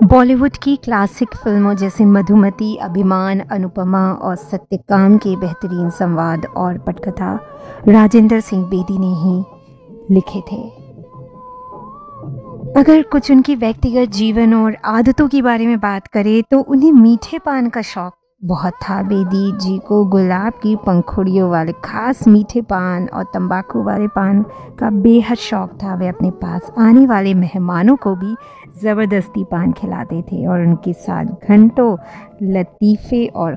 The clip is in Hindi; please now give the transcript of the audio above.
बॉलीवुड की क्लासिक फिल्मों जैसे मधुमती, अभिमान, अनुपमा और सत्यकाम के बेहतरीन संवाद और पटकथा राजेंद्र सिंह बेदी ने ही लिखे थे। अगर कुछ उनकी व्यक्तिगत जीवन और आदतों के बारे में बात करें तो उन्हें मीठे पान का शौक बहुत था। बेदी जी को गुलाब की पंखुड़ियों वाले खास मीठे पान और तंबाकू वाले पान का बेहद शौक था। वे अपने पास आने वाले मेहमानों को भी ज़बरदस्ती पान खिलाते थे और उनके साथ घंटों लतीफ़े और